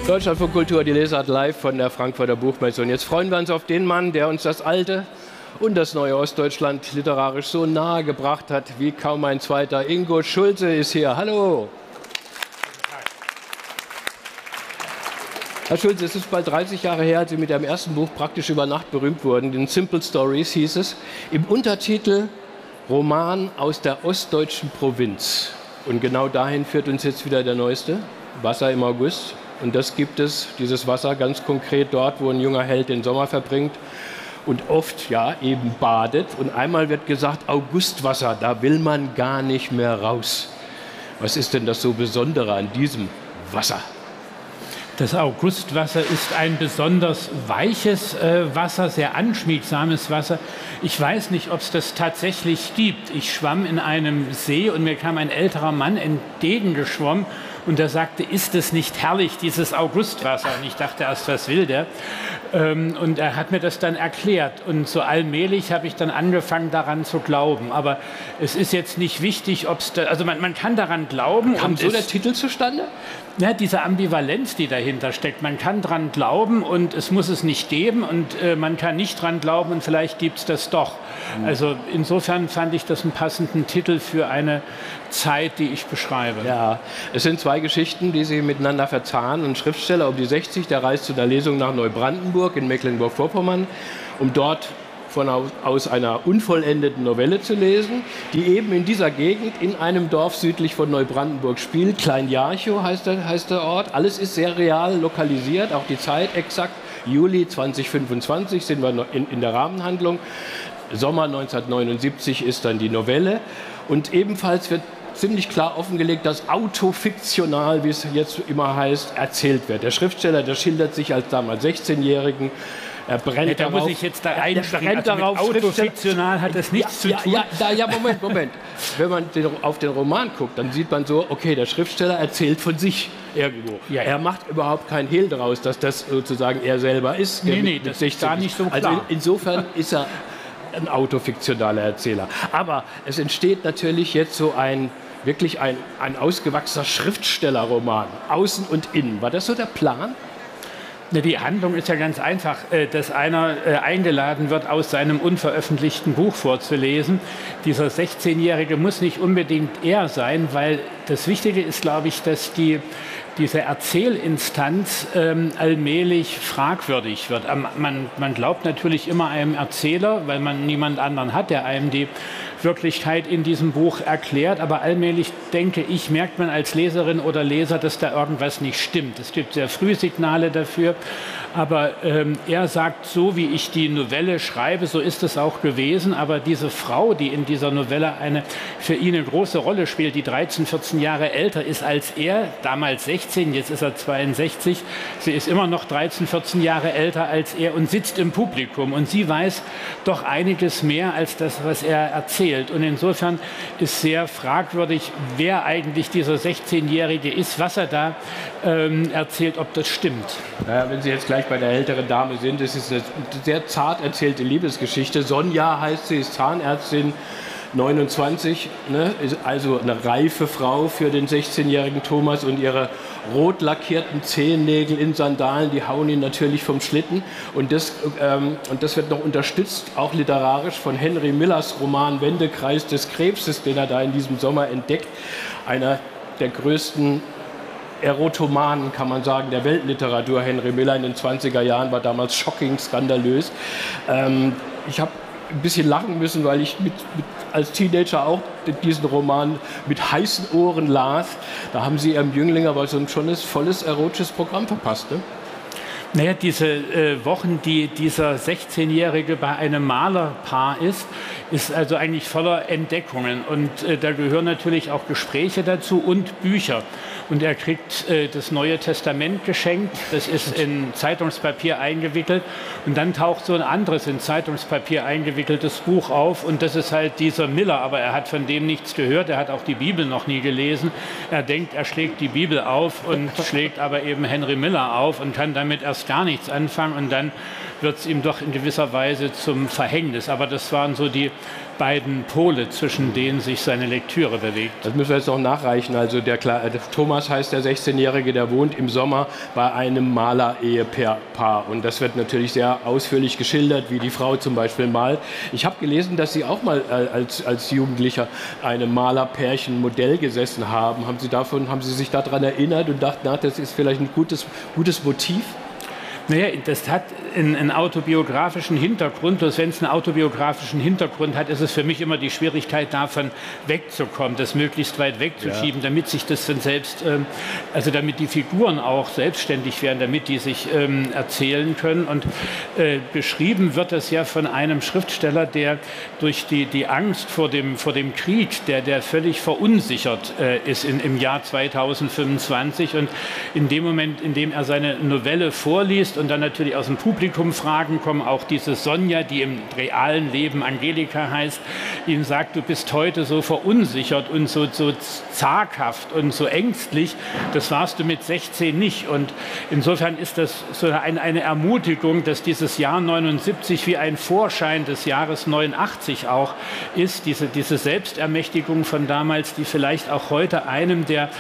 Deutschlandfunk Kultur, die Lesart live von der Frankfurter Buchmesse. Und jetzt freuen wir uns auf den Mann, der uns das alte und das neue Ostdeutschland literarisch so nahe gebracht hat wie kaum ein zweiter. Ingo Schulze ist hier. Hallo. Herr Schulze, es ist bald 30 Jahre her, als Sie mit Ihrem ersten Buch praktisch über Nacht berühmt wurden. In Simple Stories hieß es. Im Untertitel Roman aus der ostdeutschen Provinz. Und genau dahin führt uns jetzt wieder der neueste, Wasser im August. Und das gibt es, dieses Wasser, ganz konkret dort, wo ein junger Held den Sommer verbringt und oft ja eben badet. Und einmal wird gesagt, Augustwasser, da will man gar nicht mehr raus. Was ist denn das so Besondere an diesem Wasser? Das Augustwasser ist ein besonders weiches Wasser, sehr anschmiegsames Wasser. Ich weiß nicht, ob es das tatsächlich gibt. Ich schwamm in einem See und mir kam ein älterer Mann entgegengeschwommen und er sagte, ist es nicht herrlich, dieses Augustwasser? Und ich dachte erst, was will der? Und er hat mir das dann erklärt. Und so allmählich habe ich dann angefangen, daran zu glauben. Aber es ist jetzt nicht wichtig, ob es da, also man kann daran glauben. Kam so der Titel zustande? Ja, diese Ambivalenz, die dahinter steckt. Man kann dran glauben und es muss es nicht geben und man kann nicht dran glauben und vielleicht gibt es das doch. Also insofern fand ich das einen passenden Titel für eine Zeit, die ich beschreibe. Ja, es sind zwei Geschichten, die Sie miteinander verzahnen. Ein Schriftsteller um die 60, der reist zu der Lesung nach Neubrandenburg in Mecklenburg-Vorpommern, um dort aus einer unvollendeten Novelle zu lesen, die eben in dieser Gegend in einem Dorf südlich von Neubrandenburg spielt. Klein-Jarchow heißt der Ort. Alles ist sehr real lokalisiert, auch die Zeit exakt. Juli 2025 sind wir in der Rahmenhandlung. Sommer 1979 ist dann die Novelle. Und ebenfalls wird ziemlich klar offengelegt, dass autofiktional, wie es jetzt immer heißt, erzählt wird. Der Schriftsteller, der schildert sich als damals 16-Jährigen. Er brennt darauf. Da muss ich jetzt da einspringen. Also mit autofiktional hat das nichts zu tun. Moment. Wenn man auf den Roman guckt, dann sieht man so, okay, der Schriftsteller erzählt von sich irgendwo. Ja. Er macht überhaupt keinen Hehl daraus, dass das sozusagen er selber ist. Nee, das ist gar nicht so klar. Also insofern ist er ein autofiktionaler Erzähler. Aber es entsteht natürlich jetzt so wirklich ein ausgewachsener Schriftstellerroman, außen und innen. War das so der Plan? Die Handlung ist ja ganz einfach, dass einer eingeladen wird, aus seinem unveröffentlichten Buch vorzulesen. Dieser 16-Jährige muss nicht unbedingt er sein, weil das Wichtige ist, glaube ich, dass diese Erzählinstanz allmählich fragwürdig wird. Man glaubt natürlich immer einem Erzähler, weil man niemand anderen hat, der einem die Wirklichkeit in diesem Buch erklärt. Aber allmählich, denke ich, merkt man als Leserin oder Leser, dass da irgendwas nicht stimmt. Es gibt sehr früh Signale dafür. Aber er sagt, so wie ich die Novelle schreibe, so ist es auch gewesen. Aber diese Frau, die in dieser Novelle für ihn eine große Rolle spielt, die 13, 14 Jahre älter ist als er, damals 16, jetzt ist er 62. Sie ist immer noch 13, 14 Jahre älter als er und sitzt im Publikum. Und sie weiß doch einiges mehr als das, was er erzählt. Und insofern ist sehr fragwürdig, wer eigentlich dieser 16-Jährige ist, was er da erzählt, ob das stimmt. Ja, wenn Sie jetzt gleich bei der älteren Dame sind, es ist eine sehr zart erzählte Liebesgeschichte. Sonja heißt sie, ist Zahnärztin, 29, ne? Also eine reife Frau für den 16-jährigen Thomas und ihre rot lackierten Zehennägel in Sandalen, die hauen ihn natürlich vom Schlitten. Und das wird noch unterstützt, auch literarisch, von Henry Millers Roman Wendekreis des Krebses, den er da in diesem Sommer entdeckt. Einer der größten Erotomanen, kann man sagen, der Weltliteratur. Henry Miller in den 20er Jahren war damals shocking, skandalös. Ich habe ein bisschen lachen müssen, weil ich als Teenager auch diesen Roman mit heißen Ohren las. Da haben Sie Ihrem Jüngling aber so ein schon volles erotisches Programm verpasst, ne? Naja, diese Wochen, die dieser 16-Jährige bei einem Malerpaar ist also eigentlich voller Entdeckungen. Und da gehören natürlich auch Gespräche dazu und Bücher. Und er kriegt das Neue Testament geschenkt. Das ist in Zeitungspapier eingewickelt. Und dann taucht so ein anderes in Zeitungspapier eingewickeltes Buch auf. Und das ist halt dieser Miller. Aber er hat von dem nichts gehört. Er hat auch die Bibel noch nie gelesen. Er denkt, er schlägt die Bibel auf und schlägt aber eben Henry Miller auf und kann damit erst gar nichts anfangen. Und dann wird es ihm doch in gewisser Weise zum Verhängnis. Aber das waren so die beiden Pole, zwischen denen sich seine Lektüre bewegt. Das müssen wir jetzt noch nachreichen. Also der Thomas heißt der 16-Jährige, der wohnt im Sommer bei einem Maler-Ehepaar. Und das wird natürlich sehr ausführlich geschildert, wie die Frau zum Beispiel malt. Ich habe gelesen, dass Sie auch mal als Jugendlicher einem Malerpärchen Modell gesessen haben. Haben Sie sich daran erinnert und dachten, das ist vielleicht ein gutes Motiv? Naja, das hat einen autobiografischen Hintergrund. Bloß wenn es einen autobiografischen Hintergrund hat, ist es für mich immer die Schwierigkeit, davon wegzukommen, das möglichst weit wegzuschieben, damit sich das dann selbst, also damit die Figuren auch selbstständig werden, damit die sich erzählen können. Und beschrieben wird das ja von einem Schriftsteller, der durch die Angst vor dem Krieg, der völlig verunsichert ist im Jahr 2025. Und in dem Moment, in dem er seine Novelle vorliest, und dann natürlich aus dem Publikum Fragen kommen, auch diese Sonja, die im realen Leben Angelika heißt, ihm sagt, du bist heute so verunsichert und so zaghaft und so ängstlich, das warst du mit 16 nicht. Und insofern ist das so eine Ermutigung, dass dieses Jahr 79 wie ein Vorschein des Jahres 89 auch ist, diese Selbstermächtigung von damals, die vielleicht auch heute einem der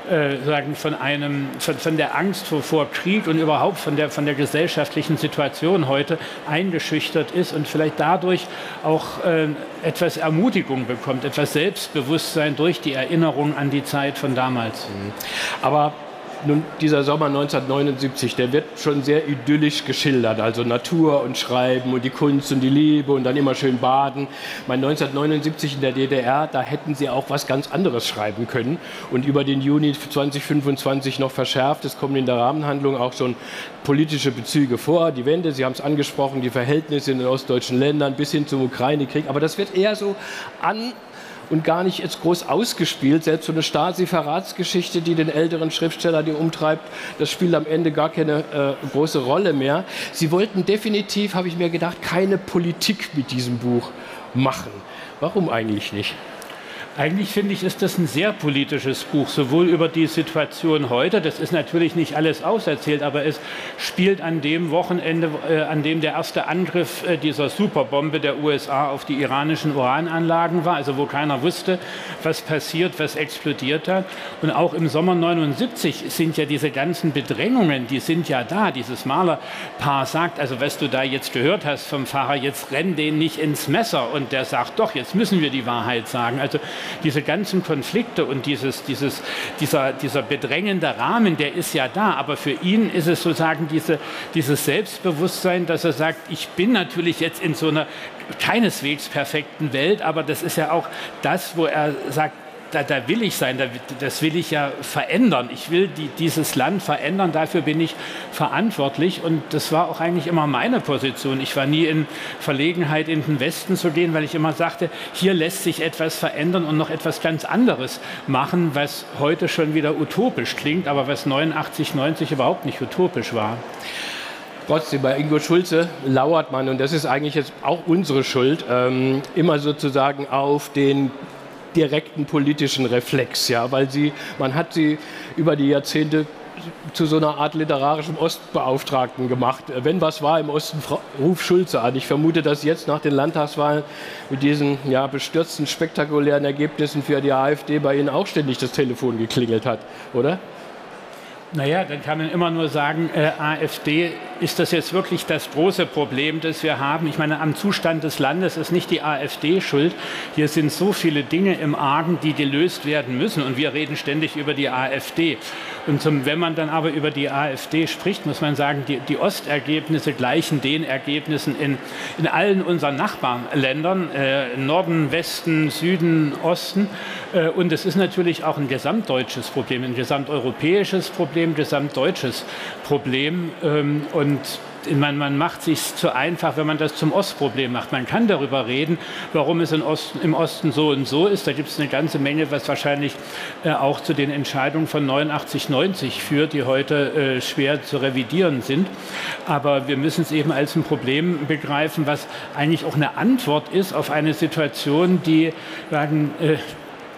von der Angst vor Krieg und überhaupt von der gesellschaftlichen Situation heute eingeschüchtert ist und vielleicht dadurch auch etwas Ermutigung bekommt, etwas Selbstbewusstsein durch die Erinnerung an die Zeit von damals. Aber nun, dieser Sommer 1979, der wird schon sehr idyllisch geschildert, also Natur und Schreiben und die Kunst und die Liebe und dann immer schön baden. 1979 in der DDR, da hätten Sie auch was ganz anderes schreiben können und über den Juni 2025 noch verschärft. Es kommen in der Rahmenhandlung auch schon politische Bezüge vor, die Wende, Sie haben es angesprochen, die Verhältnisse in den ostdeutschen Ländern bis hin zum Ukraine-Krieg, aber das wird eher so und gar nicht jetzt groß ausgespielt. Selbst so eine Stasi-Verratsgeschichte, die den älteren Schriftsteller die umtreibt, das spielt am Ende gar keine große Rolle mehr. Sie wollten definitiv, habe ich mir gedacht, keine Politik mit diesem Buch machen. Warum eigentlich nicht? Eigentlich finde ich, ist das ein sehr politisches Buch, sowohl über die Situation heute, das ist natürlich nicht alles auserzählt, aber es spielt an dem Wochenende, an dem der erste Angriff dieser Superbombe der USA auf die iranischen Urananlagen war, also wo keiner wusste, was passiert, was explodiert hat. Und auch im Sommer 79 sind ja diese ganzen Bedrängungen, die sind ja da. Dieses Malerpaar sagt, also was du da jetzt gehört hast vom Pfarrer, jetzt renn den nicht ins Messer. Und der sagt, doch, jetzt müssen wir die Wahrheit sagen. Also diese ganzen Konflikte und dieser bedrängende Rahmen, der ist ja da, aber für ihn ist es sozusagen dieses Selbstbewusstsein, dass er sagt, ich bin natürlich jetzt in so einer keineswegs perfekten Welt, aber das ist ja auch das, wo er sagt, da will ich sein, das will ich ja verändern. Ich will dieses Land verändern, dafür bin ich verantwortlich. Und das war auch eigentlich immer meine Position. Ich war nie in Verlegenheit, in den Westen zu gehen, weil ich immer sagte, hier lässt sich etwas verändern und noch etwas ganz anderes machen, was heute schon wieder utopisch klingt, aber was 89, 90 überhaupt nicht utopisch war. Trotzdem, bei Ingo Schulze lauert man, und das ist eigentlich jetzt auch unsere Schuld, immer sozusagen auf den direkten politischen Reflex, ja, weil man hat sie über die Jahrzehnte zu so einer Art literarischem Ostbeauftragten gemacht. Wenn was war im Osten, ruf Schulze an. Ich vermute, dass jetzt nach den Landtagswahlen mit diesen bestürzten, spektakulären Ergebnissen für die AfD bei Ihnen auch ständig das Telefon geklingelt hat, oder? Naja, dann kann man immer nur sagen, AfD, ist das jetzt wirklich das große Problem, das wir haben? Ich meine, am Zustand des Landes ist nicht die AfD schuld. Hier sind so viele Dinge im Argen, die gelöst werden müssen. Und wir reden ständig über die AfD. Und wenn man dann aber über die AfD spricht, muss man sagen, die Ostergebnisse gleichen den Ergebnissen in allen unseren Nachbarländern, Norden, Westen, Süden, Osten. Und es ist natürlich auch ein gesamtdeutsches Problem, ein gesamteuropäisches Problem, gesamtdeutsches Problem. Und man macht es sich zu einfach, wenn man das zum Ostproblem macht. Man kann darüber reden, warum es im Osten so und so ist. Da gibt es eine ganze Menge, was wahrscheinlich auch zu den Entscheidungen von 89, 90 führt, die heute schwer zu revidieren sind. Aber wir müssen es eben als ein Problem begreifen, was eigentlich auch eine Antwort ist auf eine Situation, die sagen,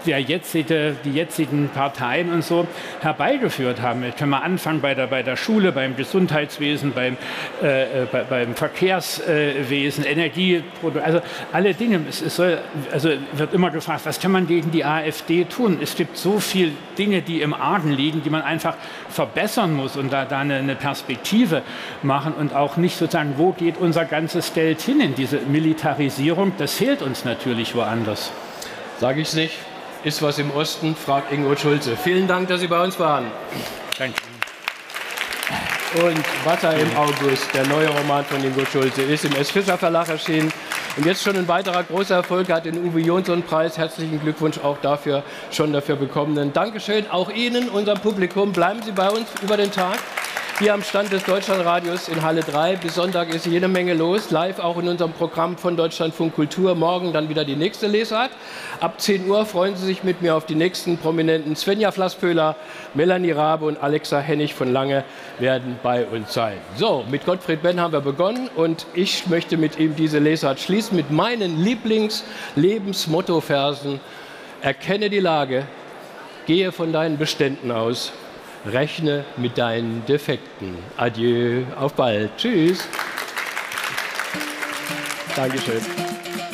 die jetzigen Parteien und so herbeigeführt haben. Ich kann mal anfangen bei der Schule, beim Gesundheitswesen, beim Verkehrswesen, Energieproduktion, also alle Dinge. Also wird immer gefragt, was kann man gegen die AfD tun? Es gibt so viele Dinge, die im Argen liegen, die man einfach verbessern muss und da eine Perspektive machen und auch nicht sozusagen, wo geht unser ganzes Geld hin in diese Militarisierung? Das fehlt uns natürlich woanders. Sage ich nicht. Ist was im Osten? Fragt Ingo Schulze. Vielen Dank, dass Sie bei uns waren. Danke. Und Wasser im August, der neue Roman von Ingo Schulze, ist im S. Fischer Verlag erschienen. Und jetzt schon ein weiterer großer Erfolg, hat den Uwe Jonsson-Preis. Herzlichen Glückwunsch auch dafür, schon dafür bekommenen. Dankeschön auch Ihnen, unserem Publikum. Bleiben Sie bei uns über den Tag. Hier am Stand des Deutschlandradios in Halle 3. Bis Sonntag ist jede Menge los. Live auch in unserem Programm von Deutschlandfunk Kultur. Morgen dann wieder die nächste Lesart. Ab 10 Uhr freuen Sie sich mit mir auf die nächsten Prominenten. Svenja Flasspöhler, Melanie Rabe und Alexa Hennig von Lange werden bei uns sein. So, mit Gottfried Benn haben wir begonnen und ich möchte mit ihm diese Lesart schließen mit meinen Lieblings-Lebensmotto-Versen. Erkenne die Lage, gehe von deinen Beständen aus. Rechne mit deinen Defekten. Adieu, auf bald. Tschüss. Dankeschön.